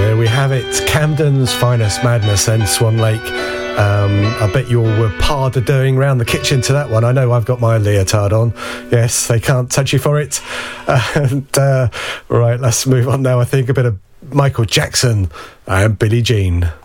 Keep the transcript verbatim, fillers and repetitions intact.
There we have it, Camden's Finest Madness and Swan Lake. Um, I bet you all were pas-de-deux-ing round the kitchen to that one. I know I've got my leotard on. Yes, they can't touch you for it. And uh, right, let's move on now. I think a bit of Michael Jackson and Billie Jean.